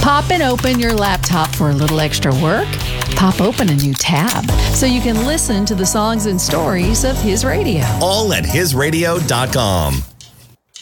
Pop and open your laptop for a little extra work. Pop open a new tab so you can listen to the songs and stories of His Radio. All at hisradio.com.